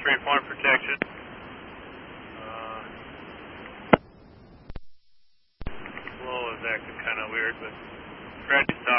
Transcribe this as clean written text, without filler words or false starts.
3-point protection. Flow is acting kind of weird, but Freddy's talking.